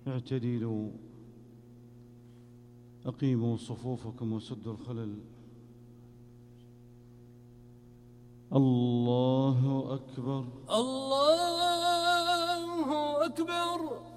اعتدلوا، أقيموا صفوفكم وسدوا الخلل. الله أكبر، الله أكبر.